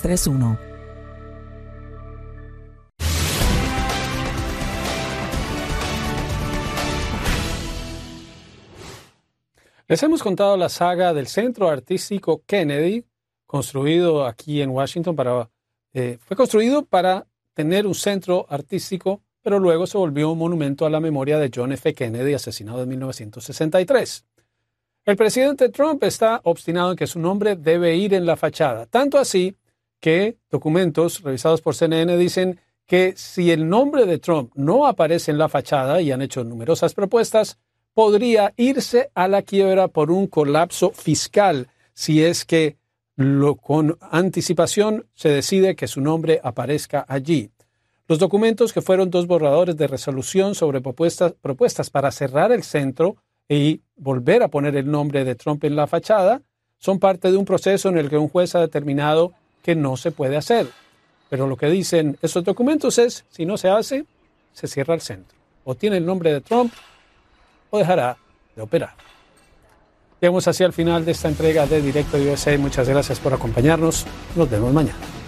631. Les hemos contado la saga del Centro Artístico Kennedy, construido aquí en Washington fue construido para tener un centro artístico, pero luego se volvió un monumento a la memoria de John F. Kennedy, asesinado en 1963. El presidente Trump está obstinado en que su nombre debe ir en la fachada, tanto así que documentos revisados por CNN dicen que si el nombre de Trump no aparece en la fachada, y han hecho numerosas propuestas, podría irse a la quiebra por un colapso fiscal si es que con anticipación se decide que su nombre aparezca allí. Los documentos, que fueron 2 borradores de resolución sobre propuestas para cerrar el centro y volver a poner el nombre de Trump en la fachada, son parte de un proceso en el que un juez ha determinado que no se puede hacer. Pero lo que dicen esos documentos es, si no se hace, se cierra el centro. O tiene el nombre de Trump o dejará de operar. Llegamos así al final de esta entrega de Directo USA. Muchas gracias por acompañarnos. Nos vemos mañana.